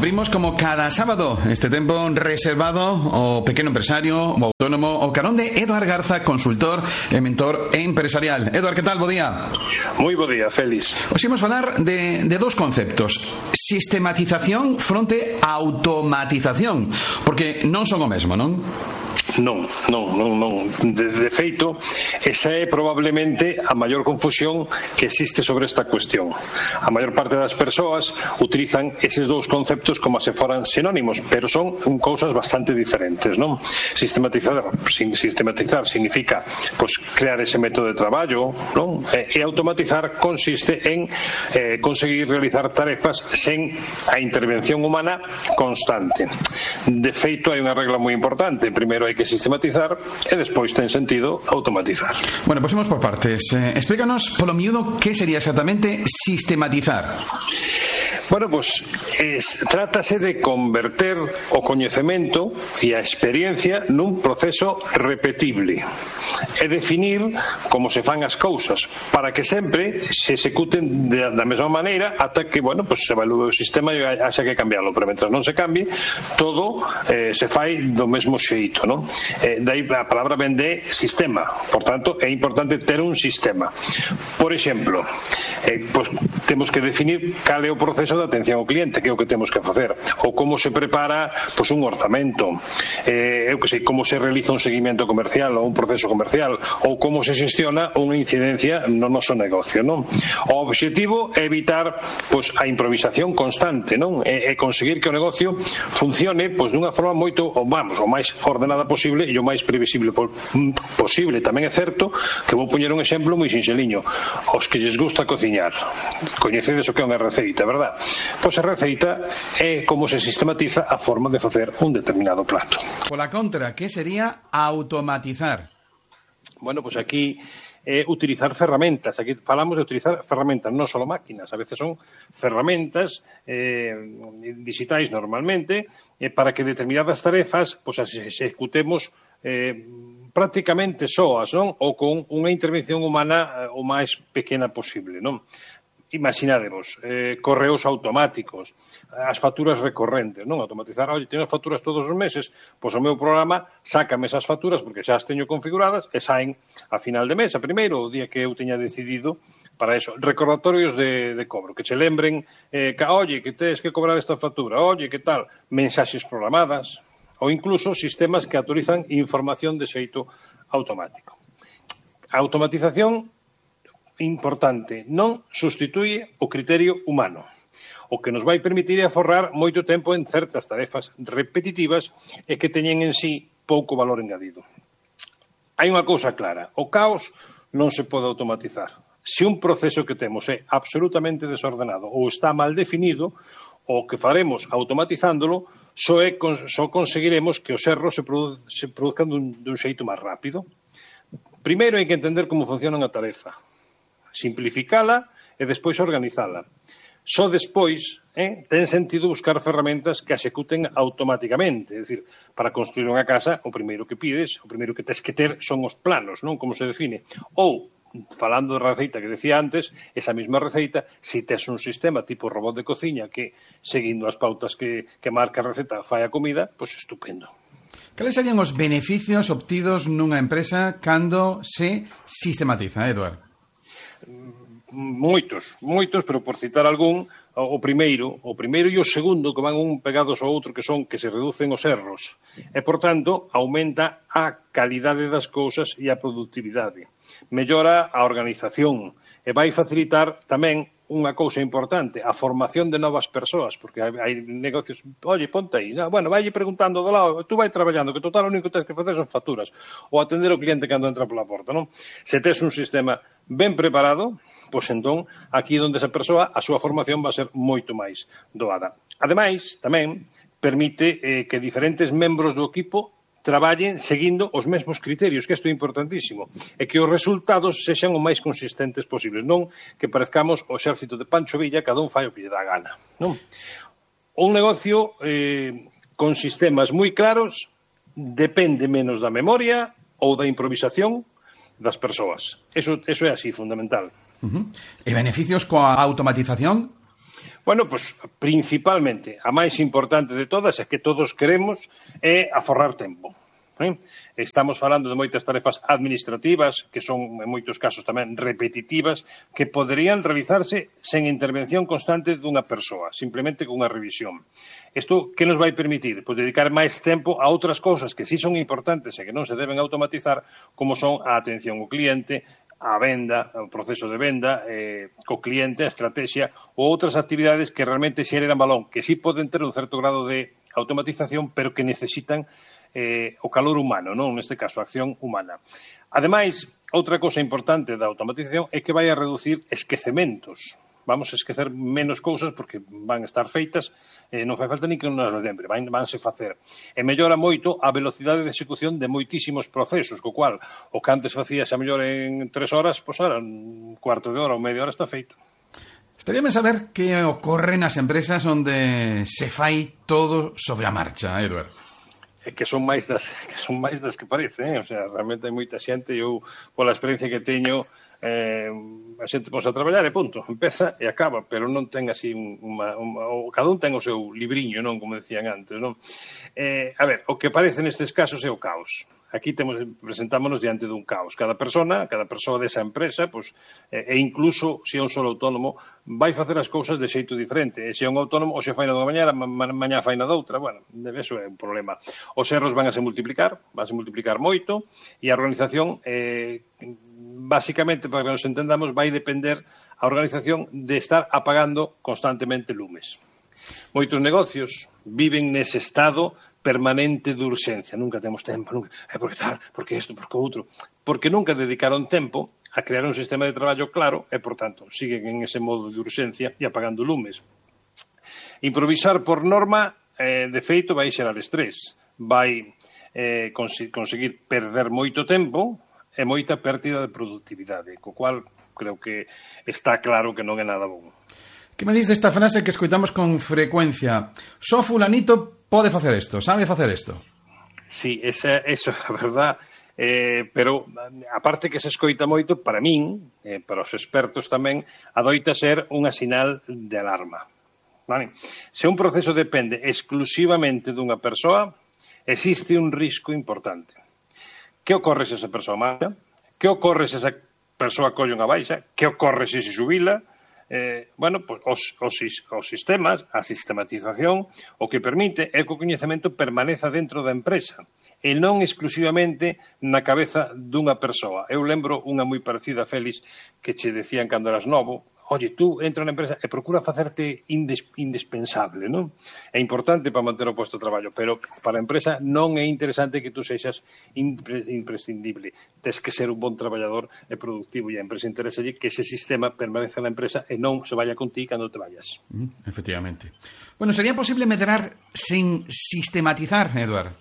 Abrimos como cada sábado este tempo reservado ao pequeno empresario, ao autónomo, ao carón de Eduard Garza, consultor e mentor empresarial. Eduard, que tal? Bo día. Moi bo día, Félix. Hoxe imos falar de dos conceptos: sistematización fronte a automatización, porque non son o mesmo, non? Non. De feito, esa é probablemente a maior confusión que existe sobre esta cuestión. A maior parte das persoas utilizan eses dous conceptos como se foran sinónimos, pero son cousas bastante diferentes, non? Sistematizar significa crear ese método de traballo, non? E automatizar consiste en conseguir realizar tarefas sen a intervención humana constante. De feito, hai unha regla moi importante. Primeiro hai que sistematizar e despois ten sentido automatizar. Bueno, pues vamos por partes. Explícanos polo miúdo que sería exactamente sistematizar. Bueno, trátase de converter o coñecemento e a experiencia nun proceso repetible e definir como se fan as cousas para que sempre se executen da mesma maneira ata que, se evalúe o sistema e haxa que cambiarlo, pero mentre non se cambie todo se fai do mesmo xeito, non? Daí a palabra vén de sistema, por tanto é importante ter un sistema. Por exemplo, temos que definir cal é o proceso de atención ao cliente, que é o que temos que facer, ou como se prepara un orzamento, como se realiza un seguimento comercial ou un proceso comercial, ou como se xestiona unha incidencia no noso negocio, non? O obxectivo é evitar a improvisación constante, non? E conseguir que o negocio funcione dunha forma o máis ordenada posible e o máis previsible posible. Tamén é certo que vou poñer un exemplo moi sinxeliño. Os que lles gusta cociñar, coñecedes o que é unha receita, verdad? A receita é como se sistematiza a forma de facer un determinado plato. Pola contra, que sería automatizar? Bueno, aquí é utilizar ferramentas. Aquí falamos de utilizar ferramentas, non só máquinas. A veces son ferramentas digitais normalmente para que determinadas tarefas as executemos prácticamente soas, non? Ou con unha intervención humana o máis pequena posible, non? Imaginademos, correos automáticos, as facturas recorrentes, non? Automatizar, teño as facturas todos os meses, o meu programa sácame esas facturas porque xa as teño configuradas e saen a final de mes, a primeiro, o día que eu teña decidido para eso. Recordatorios de cobro, que che lembren que tens que cobrar esta factura, que tal, mensaxes programadas, ou incluso sistemas que actualizan información de xeito automático. A automatización, importante, non substituye o criterio humano. O que nos vai permitir é aforrar moito tempo en certas tarefas repetitivas e que teñen en sí pouco valor engadido. Hai unha cousa clara: o caos non se pode automatizar. Se un proceso que temos é absolutamente desordenado ou está mal definido, o que faremos automatizándolo só conseguiremos que os erros se produzcan dun xeito máis rápido. Primeiro hai que entender como funciona unha tarefa, simplificala e despois organizala. Só despois ten sentido buscar ferramentas que executen automáticamente. É dicir, para construir unha casa, o primeiro que pides, o primeiro que tens que ter son os planos, non? Como se define. Ou, falando de receita que decía antes, esa mesma receita, se tes un sistema tipo robot de cociña que, seguindo as pautas que marca a receta, fai a comida, estupendo. Cales serían os beneficios obtidos nunha empresa cando se sistematiza, Eduard? Moitos, pero por citar algún, o primeiro e o segundo, que van un pegados ao outro, que son que se reducen os erros e, por tanto, aumenta a calidade das cousas e a productividade, mellora a organización e vai facilitar tamén unha cousa importante, a formación de novas persoas, porque hai negocios, ponte aí, vaille preguntando do lado, tú vai traballando, que total o único que tens que facer son facturas, ou atender o cliente cando entra pola porta, non? Se tes un sistema ben preparado, entón, aquí onde esa persoa, a súa formación vai ser moito máis doada. Ademais, tamén, permite que diferentes membros do equipo traballen seguindo os mesmos criterios, que isto é importantísimo, e que os resultados sexan o máis consistentes posibles, non que parezcamos o exército de Pancho Villa, cada un fai o que lle dá gana, non? Un negocio con sistemas moi claros depende menos da memoria ou da improvisación das persoas. Eso é así, fundamental. E beneficios coa automatización? Bueno, pois, principalmente, a máis importante de todas é que todos queremos aforrar tempo. Estamos falando de moitas tarefas administrativas, que son, en moitos casos, tamén repetitivas, que poderían realizarse sen intervención constante dunha persoa, simplemente con unha revisión. Isto, que nos vai permitir? Pois dedicar máis tempo a outras cousas que sí son importantes e que non se deben automatizar, como son a atención ao cliente, a venda, o proceso de venda, co cliente, a estrategia, ou outras actividades que realmente xeran valor, que sí poden ter un certo grado de automatización, pero que necesitan o calor humano, non? Neste caso, a acción humana. Ademais, outra cousa importante da automatización é que vai a reducir esquecementos. Vamos a esquecer menos cousas porque van a estar feitas, non fai falta ni que nos lembre, vanse facer. E mellora moito a velocidade de execución de moitísimos procesos, co cual o que antes facías a mellor en 3 horas, pois ahora un cuarto de hora ou media hora está feito. Estaríame saber que ocorre nas empresas onde se fai todo sobre a marcha, Edward. Que son máis das que parece, O sea, realmente hai moita xente, eu, pola experiencia que teño, a xente pos a traballar e punto, empeza e acaba, pero non ten así cada un ten o seu libriño, non, como decían antes, non? A ver, o que parece nestes casos é o caos. Aquí presentámonos diante dun caos. Cada persoa desa empresa, pois, e incluso se é un solo autónomo, vai facer as cousas de xeito diferente. E se é un autónomo, ou se fai na dunha mañá fai na doutra, bueno, eso é un problema. Os erros van a se multiplicar moito, e a organización, basicamente, para que nos entendamos, vai depender a organización de estar apagando constantemente lumes. Moitos negocios viven nese estado permanente de urxencia. Nunca temos tempo, porque tal, porque isto, porque outro. Porque nunca dedicaron tempo a crear un sistema de traballo claro e, por tanto, siguen en ese modo de urxencia e apagando lumes. Improvisar por norma, de feito, vai xerar estrés. Vai conseguir perder moito tempo e moita pérdida de productividade, co cual creo que está claro que non é nada bom. Que me dices esta frase que escoitamos con frecuencia? Só fulanito pode facer isto, sabe facer isto. Sí, eso é a verdad, pero aparte que se escoita moito, para min, para os expertos tamén, adoita ser unha sinal de alarma. Vale? Se un proceso depende exclusivamente dunha persoa, existe un risco importante. Que ocorre se esa persoa marcha? Que ocorre se esa persoa colle unha baixa? Que ocorre se se xubila? Bueno, pues, os sistemas, a sistematización, o que permite é que o coñecemento permaneza dentro da empresa e non exclusivamente na cabeza dunha persoa. Eu lembro unha moi parecida, Félix, que che decían cando eras novo: oye, tú entra na empresa e procura facerte indispensable, non? É importante para manter o posto de traballo, pero para a empresa non é interesante que tú sexas imprescindible. Tes que ser un bon traballador e productivo, e a empresa interesa que ese sistema permaneza na empresa e non se vaya con ti cando te vayas. Efectivamente. Bueno, sería posible medrar sin sistematizar, Edward?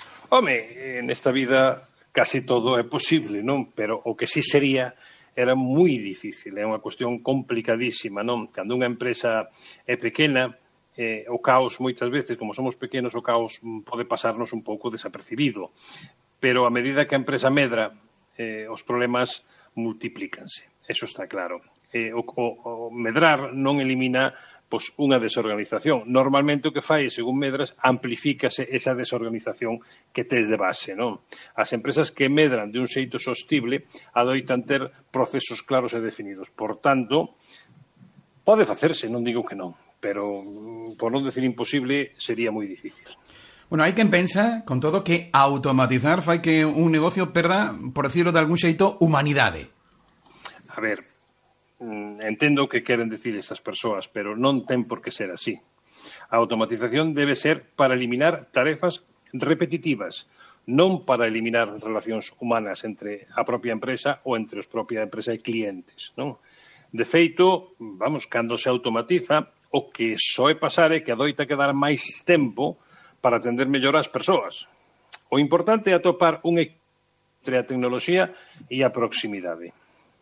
Home, nesta vida casi todo é posible, non? Pero o que sí sería era moi difícil, é unha cuestión complicadísima, non? Cando unha empresa é pequena, o caos moitas veces, como somos pequenos, o caos pode pasarnos un pouco desapercibido, pero a medida que a empresa medra, os problemas multiplícanse, eso está claro. O medrar non elimina pois unha desorganización. Normalmente o que fai, según medras, amplifícase esa desorganización que tes de base, non? As empresas que medran de un xeito sostible adoitan ter procesos claros e definidos. Por tanto, pode facerse, non digo que non, pero, por non decir imposible, sería moi difícil. Bueno, hai quen pensa, con todo, que automatizar fai que un negocio perda, por decirlo de algún xeito, humanidade. A ver, entendo o que queren decir estas persoas, pero non ten por que ser así. A automatización debe ser para eliminar tarefas repetitivas, non para eliminar relacións humanas entre a propia empresa ou entre os propia empresa e clientes, non? De feito, cando se automatiza, o que soe pasar é que adoita quedar máis tempo para atender mellor as persoas. O importante é atopar un equilibrio entre a tecnoloxía e a proximidade.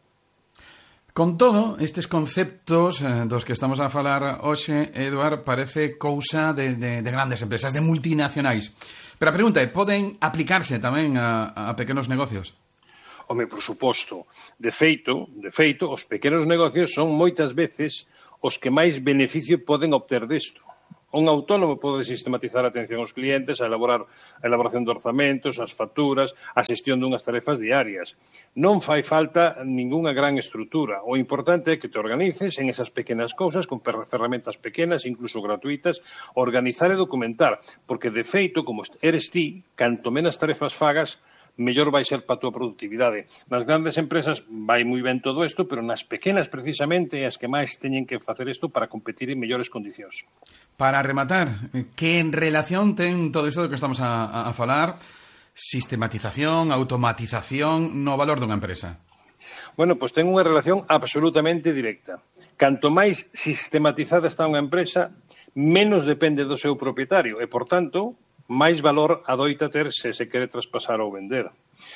Con todo, estes conceptos dos que estamos a falar hoxe, Edward, parece cousa de grandes empresas, de multinacionais. Pero a pregunta é, poden aplicarse tamén a pequenos negocios? Home, por suposto. De feito, os pequenos negocios son moitas veces os que máis beneficio poden obter desto. Un autónomo pode sistematizar a atención aos clientes, a elaboración de orzamentos, as facturas, a xestión dunhas tarefas diarias. Non fai falta ningunha gran estrutura. O importante é que te organices en esas pequenas cousas, con ferramentas pequenas, incluso gratuitas, organizar e documentar, porque de feito, como eres ti, canto menos tarefas fagas, mellor vai ser para a túa productividade. Nas grandes empresas vai moi ben todo isto, pero nas pequenas, precisamente, é as que máis teñen que facer isto para competir en mellores condicións. Para rematar, que en relación ten todo isto do que estamos a falar, sistematización, automatización no valor dunha empresa? Bueno, pois ten unha relación absolutamente directa. Canto máis sistematizada está unha empresa, menos depende do seu propietario e, por tanto, máis valor adoita ter se quere traspasar ou vender.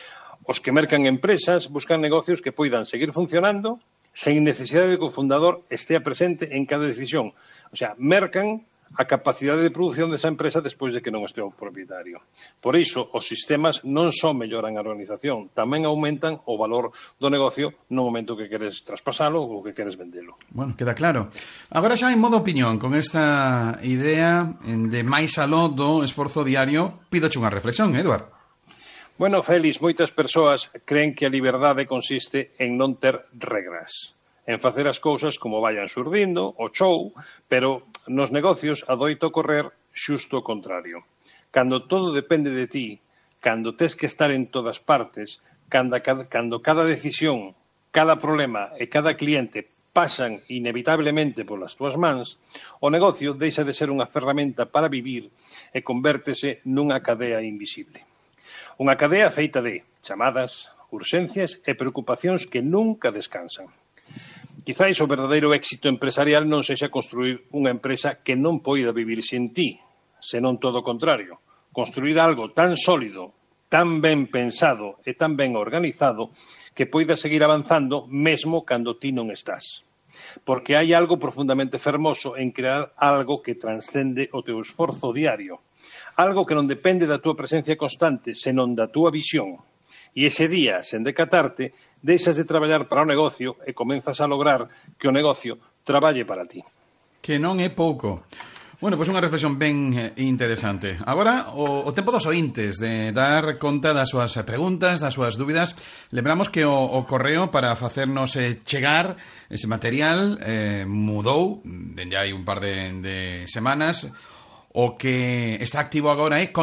Os que mercan empresas buscan negocios que poidan seguir funcionando sen necesidade de que o fundador estea presente en cada decisión. O sea, mercan a capacidade de produción desa empresa despois de que non estea o propietario. Por iso, os sistemas non só melloran a organización, tamén aumentan o valor do negocio no momento que queres traspasalo ou que queres vendelo. Bueno, queda claro. Agora xa en modo opinión, con esta idea de máis aló do esforzo diario, pídoche unha reflexión, Eduard. Bueno, Félix, moitas persoas creen que a liberdade consiste en non ter regras, en facer as cousas como vayan surdindo, o show, pero nos negocios adoita ocorrer xusto o contrario. Cando todo depende de ti, cando tes que estar en todas partes, cando cada decisión, cada problema e cada cliente pasan inevitablemente polas túas mans, o negocio deixa de ser unha ferramenta para vivir e convértese nunha cadea invisible. Unha cadea feita de chamadas, urxencias e preocupacións que nunca descansan. Quizáis o verdadeiro éxito empresarial non sexa construir unha empresa que non poida vivir sin ti, senón todo o contrario. Construir algo tan sólido, tan ben pensado e tan ben organizado que poida seguir avanzando mesmo cando ti non estás. Porque hai algo profundamente fermoso en crear algo que transcende o teu esforzo diario. Algo que non depende da túa presencia constante, senón da túa visión. E ese día, sen decatarte, deixas de traballar para o negocio e comenzas a lograr que o negocio traballe para ti. Que non é pouco. Bueno, pois unha reflexión ben interesante. Agora, o tempo dos ointes de dar conta das súas preguntas, das súas dúbidas. Lembramos que o correo para facernos chegar ese material mudou, dende hai un par de semanas. O que está activo agora é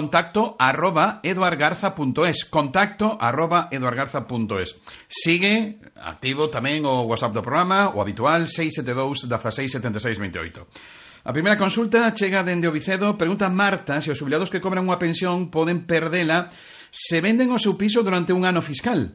contacto@eduardgarza.es, contacto@eduardgarza.es. Sigue activo tamén o WhatsApp do programa, o habitual 672 16 76 28. A primeira consulta chega dende o Vicedo. Pregunta Marta se os xubilados que cobran unha pensión poden perdela se venden o seu piso durante un ano fiscal.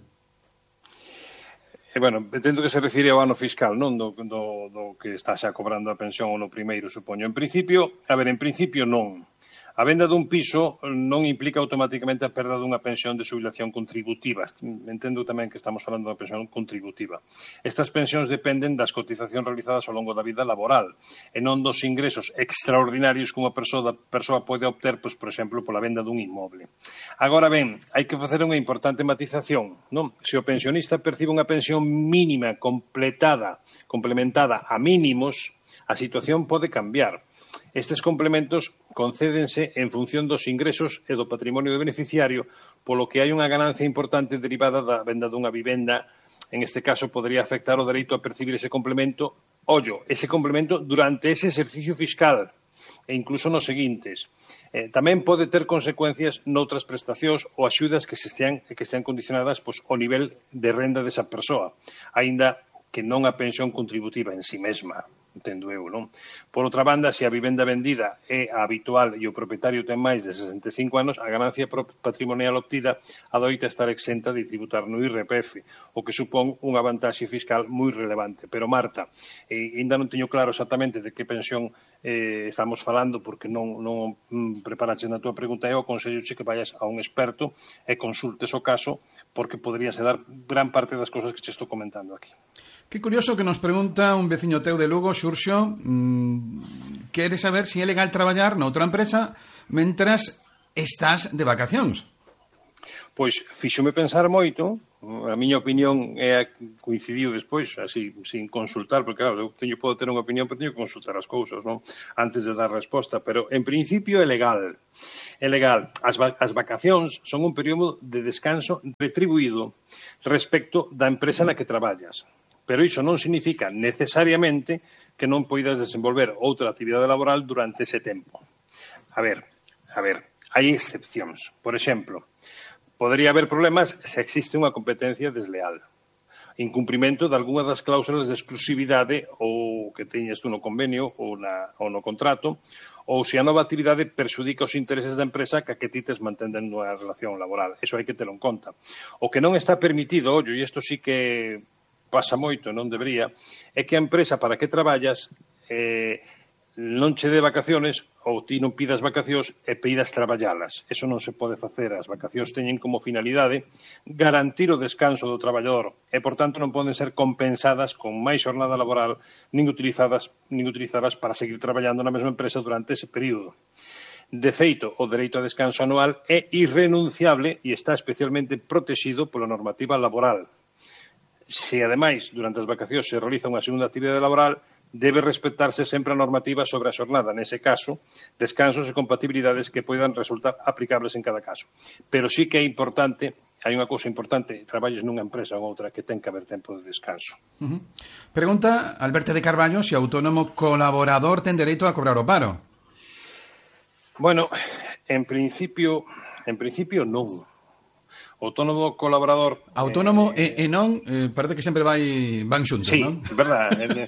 Bueno, entendo que se refire ao ano fiscal, non do que está xa cobrando a pensión ou no primeiro, supoño. En principio non. A venda dun piso non implica automáticamente a perda dunha pensión de xubilación contributiva. Entendo tamén que estamos falando da pensión contributiva. Estas pensións dependen das cotizacións realizadas ao longo da vida laboral e non dos ingresos extraordinarios que unha persoa pode obter, pois, por exemplo, pola venda dun inmoble. Agora ben, hai que facer unha importante matización, non? Se o pensionista percibe unha pensión mínima complementada a mínimos, a situación pode cambiar. Estes complementos concédense en función dos ingresos e do patrimonio do beneficiario, polo que hai unha ganancia importante derivada da venda dunha vivenda. En este caso, podría afectar o dereito a percibir ese complemento, ese complemento durante ese exercicio fiscal e incluso nos seguintes. Tamén pode ter consecuencias noutras prestacións ou axudas que estean condicionadas ao nivel de renda desa persoa, aínda que non a pensión contributiva en si mesma, entendo eu, non? Por outra banda, se a vivenda vendida é a habitual e o propietario ten máis de 65 anos, a ganancia patrimonial obtida adoita estar exenta de tributar no IRPF, o que supón unha vantaxe fiscal moi relevante. Pero, Marta, ainda non teño claro exactamente de que pensión estamos falando, porque non preparaches na túa pregunta. Eu aconselloche que vayas a un experto e consultes o caso, porque poderíase dar gran parte das cousas que te estou comentando aquí. Que curioso que nos pregunta un veciño teu de Lugo, Xurxo, quere saber se é legal traballar noutra empresa mentras estás de vacacións. Pois fíxome pensar moito, a miña opinión coincidiu despois, así, sin consultar, porque claro, eu podo ter unha opinión, pero teño que consultar as cousas, non? Antes de dar resposta, pero en principio é legal. É legal. As vacacións son un período de descanso retribuído respecto da empresa na que traballas. Pero iso non significa necesariamente que non poidas desenvolver outra actividade laboral durante ese tempo. A ver, hai excepcións. Por exemplo, podería haber problemas se existe unha competencia desleal, incumprimento de algunha das cláusulas de exclusividade ou que teñes tú no convenio ou no contrato, ou se a nova actividade perxudica os intereses da empresa que ti tes mantendo unha relación laboral. Eso hai que telo en conta. O que non está permitido, ollo, e isto sí que pasa moito, non debería, é que a empresa para que traballas non che dé vacaciones ou ti non pidas vacacións e pidas traballalas. Eso non se pode facer. As vacacións teñen como finalidade garantir o descanso do traballador e, por tanto, non poden ser compensadas con máis xornada laboral nin utilizadas para seguir traballando na mesma empresa durante ese período. De feito, o dereito a descanso anual é irrenunciable e está especialmente protegido pola normativa laboral. Se, ademais, durante as vacacións se realiza unha segunda actividade laboral, debe respetarse sempre a normativa sobre a xornada, nese caso, descansos e compatibilidades que poidan resultar aplicables en cada caso. Pero sí que é importante, hai unha cousa importante, traballes nunha empresa ou outra que ten que haber tempo de descanso. Pregunta Alberto de Carballo se o autónomo colaborador ten dereito a cobrar o paro. Bueno, en principio non. Autónomo colaborador... Autónomo e non, parece que sempre van xuntos, sí, non? Sí, verdad.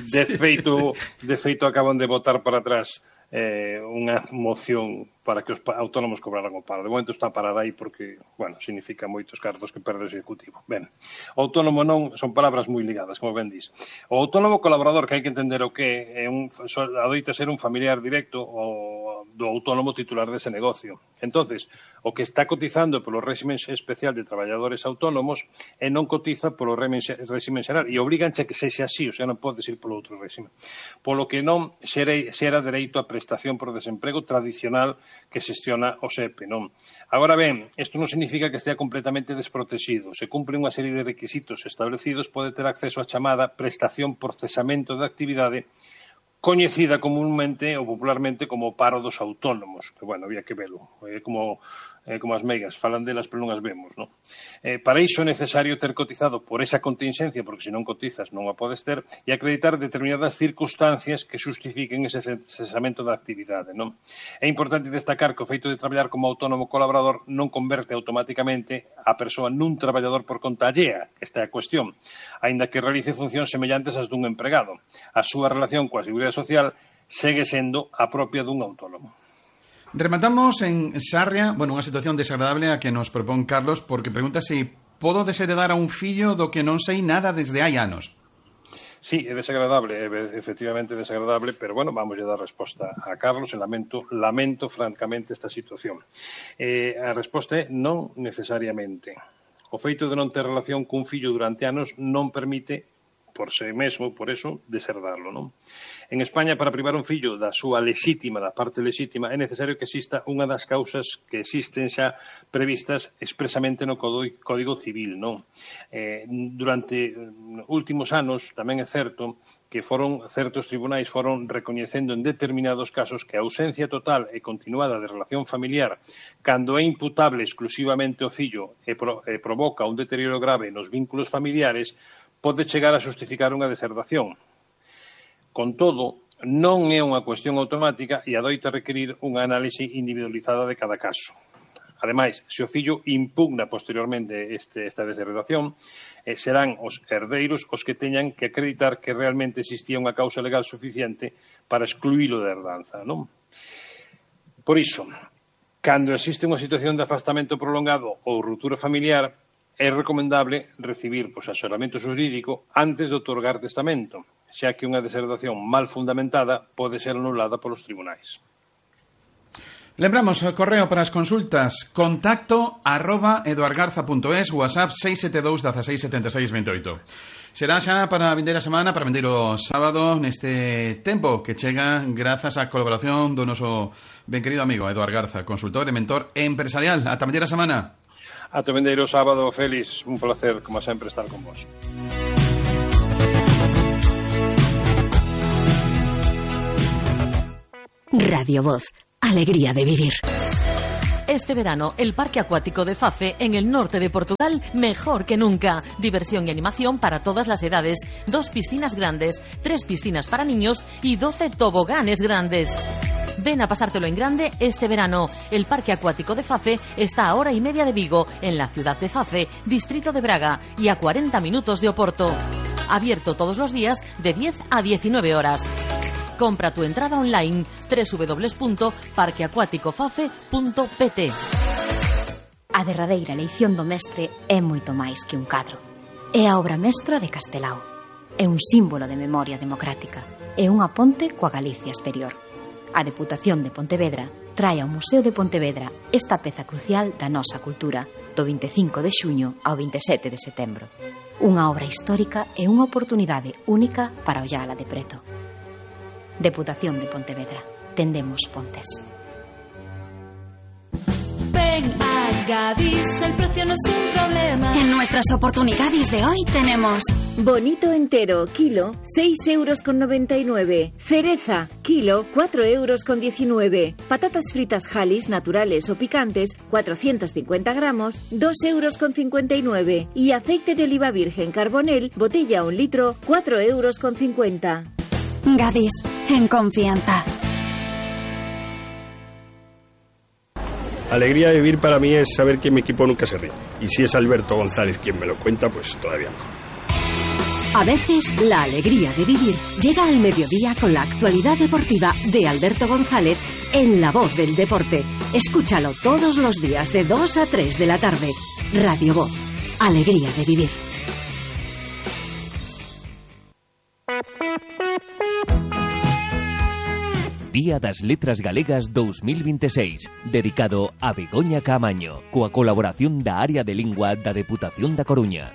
De feito, acaban de votar para atrás unha moción para que os autónomos cobraran o paro. De momento está parada aí porque, bueno, significa moitos cartos que perde o Executivo. Ben, o autónomo non, son palabras moi ligadas, como ben dis. O autónomo colaborador, que hai que entender o que é adoita ser un familiar directo do autónomo titular dese negocio. Entonces, o que está cotizando polo réximen especial de traballadores autónomos e non cotiza polo réximen xeral e obriganche que sexa así, o sea, non podes ir polo outro réximen. Polo que non xera dereito a prestación por desemprego tradicional que xestiona o SEPE, non? Agora ben, isto non significa que estea completamente desprotegido. Se cumpre unha serie de requisitos establecidos, pode ter acceso á chamada prestación por cesamento de actividade coñecida comúnmente ou popularmente como paro dos autónomos, que, bueno, había que velo, como as meigas, falan delas pero non as vemos, non? Para iso é necesario ter cotizado por esa contingencia, porque se non cotizas non a podes ter, e acreditar determinadas circunstancias que xustifiquen ese cesamento da actividade, non? É importante destacar que o feito de traballar como autónomo colaborador non converte automáticamente a persoa nun traballador por conta allea, esta é a cuestión, aínda que realice funcións semellantes ás dun empregado. A súa relación coa Seguridade Social segue sendo a propia dun autónomo. Rematamos en Sarria, unha situación desagradable a que nos propón Carlos, porque pregunta se podo desheredar a un fillo do que non sei nada desde hai anos. Sí, é desagradable, efectivamente desagradable, pero, vamos a dar resposta a Carlos e lamento francamente esta situación. A resposta é non necesariamente. O feito de non ter relación cun fillo durante anos non permite, por si mesmo, por eso, desheredarlo, non? En España, para privar un fillo da súa lexítima, da parte lexítima, é necesario que exista unha das causas que existen xa previstas expresamente no Código Civil, non? Durante últimos anos, tamén é certo que certos tribunais foron recoñecendo en determinados casos que a ausencia total e continuada de relación familiar, cando é imputable exclusivamente ao fillo e provoca un deterioro grave nos vínculos familiares, pode chegar a xustificar unha deserdación. Con todo, non é unha cuestión automática e adoita requerir unha análise individualizada de cada caso. Ademais, se o fillo impugna posteriormente esta deserdación, serán os herdeiros os que teñan que acreditar que realmente existía unha causa legal suficiente para excluílo da herdanza, non? Por iso, cando existe unha situación de afastamento prolongado ou ruptura familiar, é recomendable recibir asesoramento xurídico antes de outorgar testamento, xa que unha deserdación mal fundamentada pode ser anulada polos tribunais. Lembramos o correo para as consultas contacto@eduargarza.es, WhatsApp 672 16 76 28. Será xa para a vindeira semana, para vindeiro sábado, neste tempo que chega grazas á colaboración do noso ben querido amigo Eduard Garza, consultor e mentor empresarial. Ata vindeira semana. Ata o vindeiro sábado, Félix, un placer, como sempre, estar con vos. Radio Voz, alegría de vivir. Este verano, el Parque Acuático de Fafe, en el norte de Portugal, mejor que nunca. Diversión y animación para todas las edades. 2 piscinas grandes, 3 piscinas para niños y 12 toboganes grandes. Ven a pasártelo en grande este verano. El Parque Acuático de Fafe está a hora y media de Vigo, en la ciudad de Fafe, distrito de Braga, y a 40 minutos de Oporto. Abierto todos los días de 10 a 19 horas. Compra tu entrada online www.parqueacuaticofafe.pt. A derradeira leición do mestre é moito máis que un cadro. É a obra mestra de Castelao. É un símbolo de memoria democrática. É unha ponte coa Galicia exterior. A Deputación de Pontevedra trae ao Museo de Pontevedra esta peza crucial da nosa cultura do 25 de xuño ao 27 de setembro. Unha obra histórica e unha oportunidade única para ollala de preto. Deputación de Pontevedra. Tendemos pontes. Ven a Gadis, el precio no es un problema. En nuestras oportunidades de hoy tenemos bonito entero, kilo, 6,99 €. Cereza, kilo, 4,19 €. Patatas fritas Halis, naturales o picantes, 450 gramos, 2,59 €. Y aceite de oliva virgen Carbonell, botella 1 litro, 4,50 €. Gadis, en confianza. Alegría de vivir para mí es saber que mi equipo nunca se ríe. Y si es Alberto González quien me lo cuenta, pues todavía mejor. A veces, la alegría de vivir llega al mediodía con la actualidad deportiva de Alberto González en La Voz del Deporte. Escúchalo todos los días de 2 a 3 de la tarde. Radio Voz, alegría de vivir. Día das Letras Galegas 2026, dedicado a Begoña Caamaño, coa colaboración da Área de Lingua da Deputación da Coruña.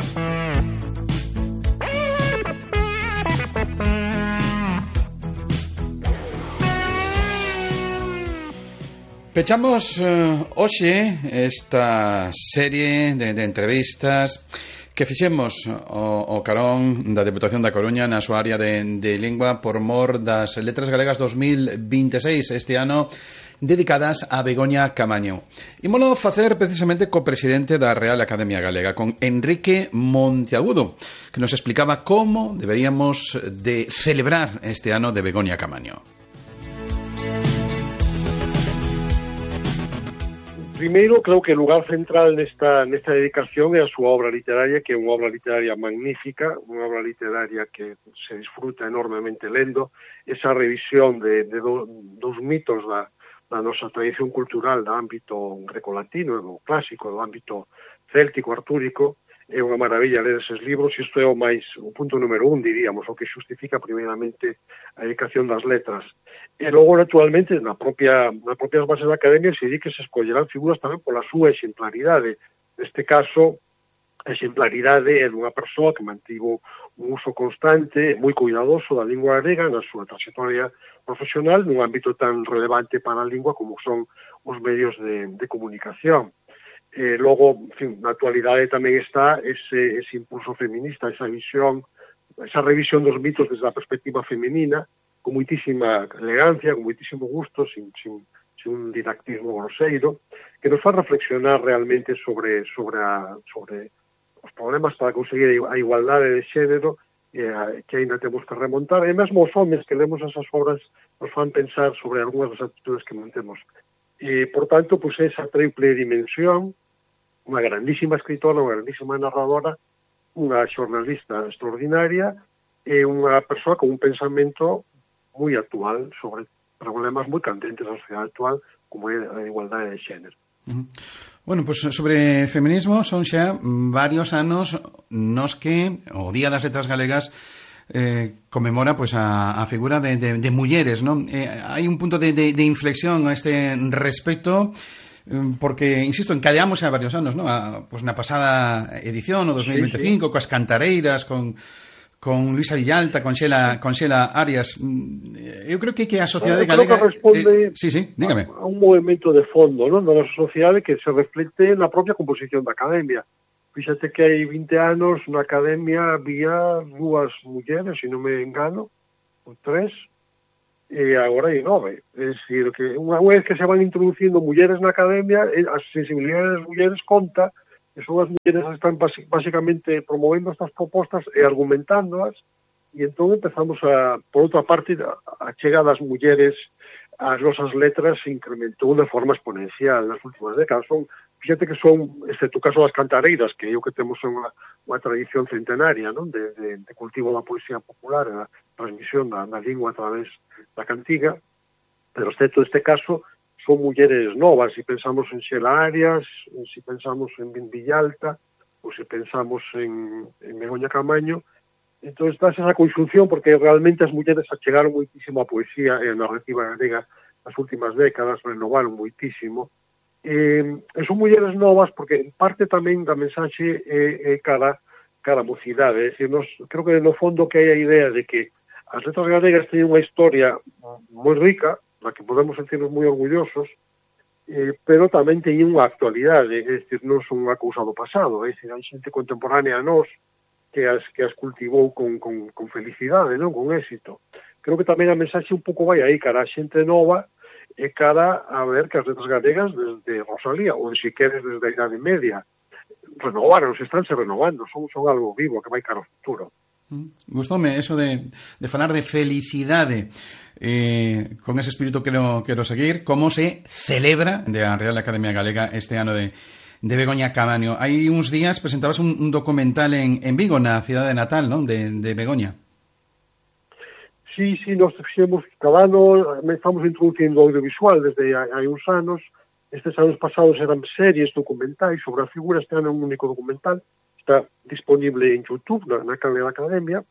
Pechamos hoxe esta serie de entrevistas que fixemos o carón da Deputación da Coruña na súa área de lingua por mor das Letras Galegas 2026, este ano dedicadas a Begoña Caamaño. Ímolo facer precisamente co presidente da Real Academia Galega, con Enrique Monteagudo, que nos explicaba como deberíamos de celebrar este ano de Begoña Caamaño. Primeiro, creo que o lugar central nesta dedicación é a súa obra literaria, que é unha obra literaria magnífica, unha obra literaria que se disfruta enormemente lendo, esa revisión de dos mitos da nosa tradición cultural do ámbito grecolatino, do clásico, do ámbito céltico, artúrico. É unha maravilla ler eses libros, e isto é o punto número 1, diríamos, o que xustifica primeiramente a dedicación das letras. E logo, naturalmente, nas propias bases da Academia se di que se escollerán figuras tamén pola súa exemplaridade. Neste caso, a exemplaridade é dunha persoa que mantivo un uso constante, moi cuidadoso da lingua galega na súa trayectoria profesional nun ámbito tan relevante para a lingua como son os medios de comunicación. Logo, en fin, na actualidade tamén está ese impulso feminista, esa revisión dos mitos desde a perspectiva femenina, con moitísima elegancia, con moitísimo gusto, sin un didactismo groseiro, que nos fa reflexionar realmente sobre os problemas para conseguir a igualdade de xénero que ainda temos que remontar, e mesmo os homes que lemos esas obras nos fan pensar sobre algunhas das actitudes que mantemos. E, por tanto, pues esa triple dimensión, unha grandísima escritora, unha grandísima narradora, unha xornalista extraordinaria e unha persoa con un pensamento moi actual sobre problemas moi candentes da sociedade actual, como é a igualdade de xénero. Bueno, pues sobre feminismo son xa varios anos nos que o Día das Letras Galegas conmemora pues a figura de mulleres, ¿no? Hai un punto de inflexión a este respecto, porque, insisto, encadeamos a varios anos, ¿no? Pues na pasada edición, o 2025, sí. Coas cantareiras, con con Luisa Villalta, con Xela Arias. Eu creo que a sociedade galega... Creo que responde sí, dígame. A un movimento de fondo, non, da nosa sociedade que se reflecte na propia composición da academia. Fíxate que hai 20 anos na academia había 2 mulleres, se non me engano, ou 3, e agora hai 9. É dicir, que unha vez que se van introducindo mulleres na academia, a sensibilidade das mulleres conta, e son as mulleres que están basicamente promovendo estas propostas e argumentándoas, e entón empezamos por outra parte, a chegada das mulleres ás nosas letras se incrementou de forma exponencial nas últimas décadas. Fíjate que excepto o caso das cantareiras, que é o que temos unha tradición centenaria, non, de cultivo da poesía popular e da transmisión da lingua a través da cantiga, pero excepto este caso son mulleres novas. Se pensamos en Xela Arias, se pensamos en Villalta, ou se pensamos en Begoña Camaño, entón está esa conxunción, porque realmente as mulleres achegaron moitísimo a poesía e a narrativa galega nas últimas décadas, renovaron moitísimo. Son mulleres novas porque en parte tamén da mensaxe é cara a mocidade. É dicir, creo que no fondo que hai a idea de que as letras galegas teñen unha historia moi rica, na que podemos sentirnos moi orgullosos, pero tamén teñen unha actualidade, é dicir, non son unha cousa do pasado, é dicir, hai xente contemporánea a nós que as cultivou con felicidade, non, con éxito. Creo que tamén a mensaxe un pouco vai aí, cara a xente nova, e cara a ver que as letras galegas desde Rosalía, ou se queres desde a Idade Media, renovaronse, estánse renovando, son algo vivo que vai cara ao futuro. Gustoume eso de falar de felicidade, con ese espírito quero seguir. Como se celebra de a Real Academia Galega este ano de Begoña Camaño? Hai uns días presentabas un documental en Vigo, na cidade natal, non, de Begoña. Sí, nos fixemos cada ano, estamos introducindo audiovisual desde hai uns anos. Estes anos pasados eran series documentais sobre a figura, este ano é un único documental, está disponible en YouTube, na canal da Academia,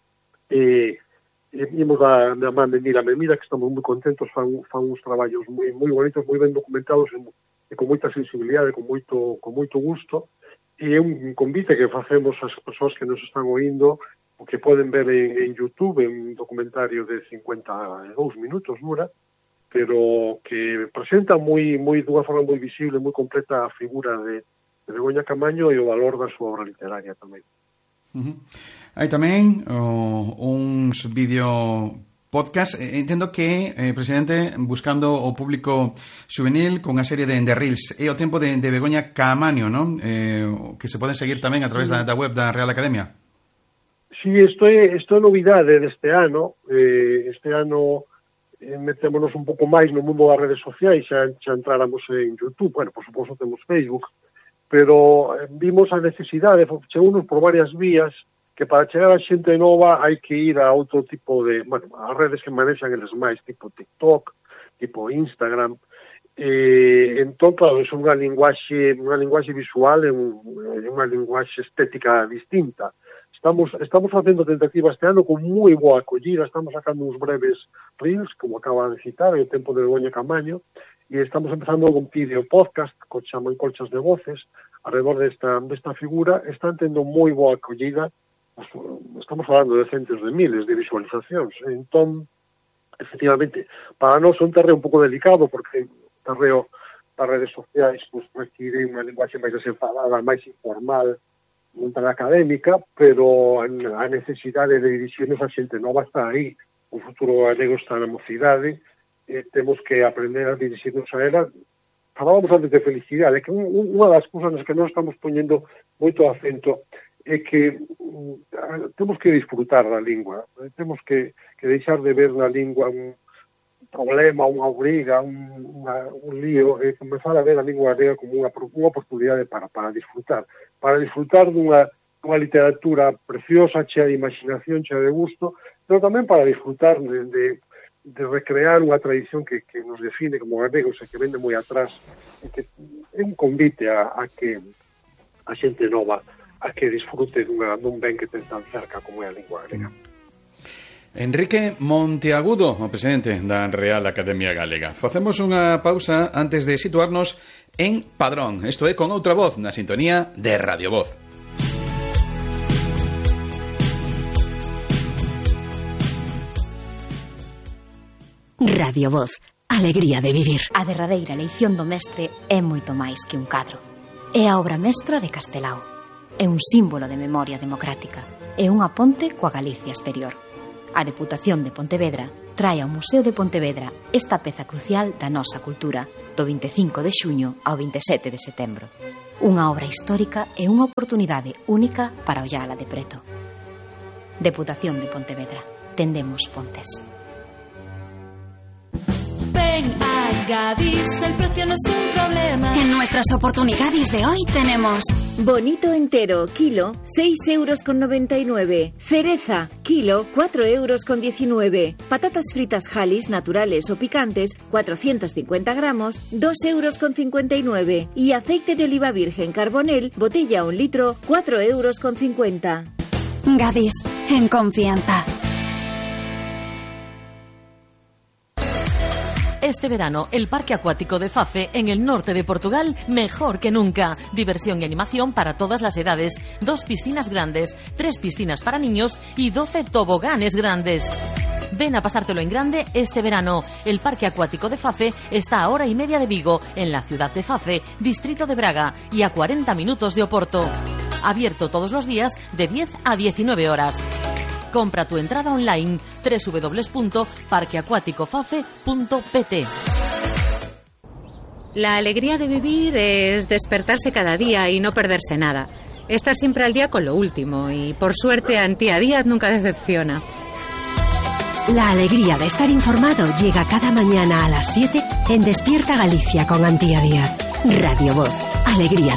e imos da man de Mira, que estamos moi contentos, fan uns traballos moi bonitos, moi ben documentados e con moita sensibilidade, con moito gusto, e é un convite que facemos ás persoas que nos están oindo, o que poden ver en YouTube, en un documentario de 52 minutos dura, pero que presenta dunha forma moi visible, moi completa a figura de Begoña Camaño e o valor da súa obra literaria tamén. Hai tamén uns vídeo podcast. Entendo que, presidente, buscando o público juvenil con unha serie de reels. É o tempo de Begoña Camaño, non? Que se poden seguir tamén a través da web da Real Academia. Sí, isto é novidade deste ano. Este ano metémonos un pouco máis no mundo das redes sociais, xa entráramos en YouTube, bueno, por suposto temos Facebook, pero vimos a necesidade, chegounos por varias vías, que para chegar a xente nova hai que ir a outro tipo de, bueno, as redes que manexan eles máis, tipo TikTok, tipo Instagram, entón, claro, é unha linguaxe visual e unha linguaxe estética distinta. Estamos facendo tentativas este ano con moi boa acollida, estamos sacando uns breves reels, como acaba de citar, o tempo de Begoña Camaño, e estamos empezando con vídeo podcast, que chaman Colchas de Voces, alrededor desta figura, están tendo moi boa acollida, estamos falando de centos de miles de visualizacións, entón, efectivamente, para nós é un terreo un pouco delicado, porque o terreo das redes sociais pues, require unha linguaxe máis desenfadada, máis informal, non tan académica, pero a necesidade de dirixirnos a xente nova está aí. O futuro galego está na mocidade, temos que aprender a dirixirnos a ela. Falábamos antes de felicidade, que unha das cousas nas que nós estamos poñendo moito acento é que temos que disfrutar da lingua, temos que deixar de ver na lingua un problema, unha obriga, un lío, e comenzar a ver a lingua galega como unha oportunidade para disfrutar dunha literatura preciosa, chea de imaginación, chea de gusto, pero tamén para disfrutar de recrear unha tradición que nos define como galegos e que vende moi atrás, e que é un convite a que a xente nova a que disfrute dun ben que ten tan cerca como é a lingua galega. Enrique Monteagudo, o presidente da Real Academia Galega. Facemos unha pausa antes de situarnos en Padrón. Isto é con outra voz na sintonía de Radio Voz. Radio Voz, alegría de vivir. A derradeira eleición do mestre é moito máis que un cadro. É a obra mestra de Castelao. É un símbolo de memoria democrática. É unha ponte coa Galicia exterior. A Deputación de Pontevedra trae ao Museo de Pontevedra esta peza crucial da nosa cultura do 25 de xuño ao 27 de setembro. Unha obra histórica e unha oportunidade única para ollala de preto. Deputación de Pontevedra. Tendemos pontes. Ven a Gadis, el precio no es un problema. En nuestras oportunidades de hoy tenemos bonito entero, kilo, 6,99 €. Cereza, kilo, 4,19 €. Patatas fritas Halis, naturales o picantes, 450 gramos, 2,59 €. Y aceite de oliva virgen Carbonell, botella 1 litro, 4,50 €. Gadis, en confianza. Este verano, el Parque Acuático de Fafe, en el norte de Portugal, mejor que nunca. Diversión y animación para todas las edades. 2 piscinas grandes, 3 piscinas para niños y 12 toboganes grandes. Ven a pasártelo en grande este verano. El Parque Acuático de Fafe está a 1:30 de Vigo, en la ciudad de Fafe, distrito de Braga, y a 40 minutos de Oporto. Abierto todos los días de 10 a 19 horas. Compra tu entrada online www.parqueacuaticofafe.pt. La alegría de vivir es despertarse cada día y no perderse nada. Estar siempre al día con lo último y, por suerte, Antía Díaz nunca decepciona. La alegría de estar informado llega cada mañana a las 7 en Despierta Galicia con Antía Díaz. Radio Voz, alegría